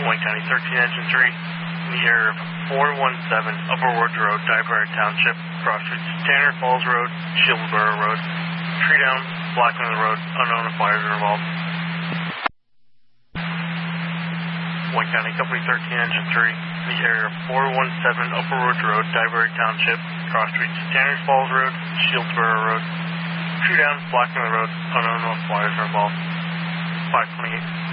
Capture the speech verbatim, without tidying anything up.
Wayne County thirteen Engine three, in the area of four one seven Upper Woods Road, Dyberry Township, cross streets Tanner Falls Road, Shieldsboro Road, tree down, blocking the road, unknown if fires are involved. Wayne County Company thirteen Engine three, in the area of four one seven Upper Woods Road, Dyberry Township, cross streets Tanner Falls Road, Shieldsboro Road, tree down, blocking the road, unknown if fires are involved. five twenty-eight.